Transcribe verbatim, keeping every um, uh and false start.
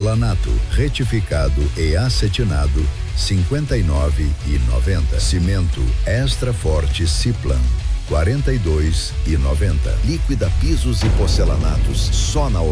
porcelanato, retificado e acetinado, cinquenta e nove e noventa. Cimento Extra Forte Ciplan, quarenta e dois e noventa. Líquida pisos e porcelanatos, só na